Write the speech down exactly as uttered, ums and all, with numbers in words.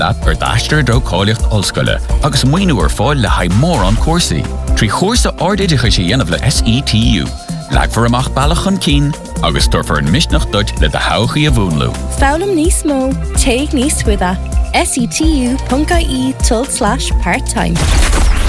dat ar d'aistear dro cáilíocht ollscoile, agus muoinú ar fáil le haid mór an cuasaí. Trí chóirsa ardéidecha sé dhéanamh le S E T U. Leagfar amach bailach chun cín, agus turfar an misneach duit le de hauchaí a bhúnlú. Fálam níos mó, teag níos suida. S E T U dot I E tilde slash part-time.